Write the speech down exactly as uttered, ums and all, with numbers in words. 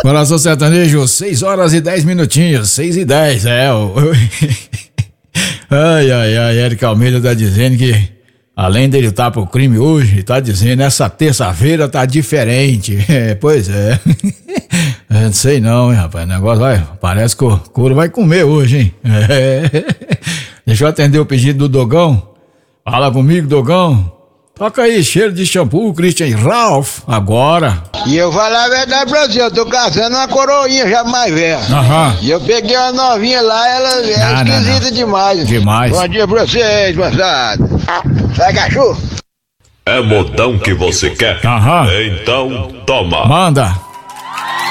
Coração Sertanejo, seis horas e dez minutinhos, seis e dez, é. O... ai, ai, ai, Érica Almeida tá dizendo que, além dele estar pro crime hoje, tá dizendo, essa terça-feira tá diferente. É, pois é. Eu não sei não, hein, rapaz, o negócio vai, parece que o couro vai comer hoje, hein. É. Deixa eu atender o pedido do Dogão. Fala comigo, Dogão. Toca aí, cheiro de shampoo, Christian Ralph, agora. E eu falar a verdade pra você, eu tô caçando uma coroinha já mais velha. Aham. E eu peguei uma novinha lá, ela é Não, não, esquisita não. demais. Demais. Bom dia pra vocês, moçada. Sai, cachorro. É modão que você quer? Aham. Então toma. Manda.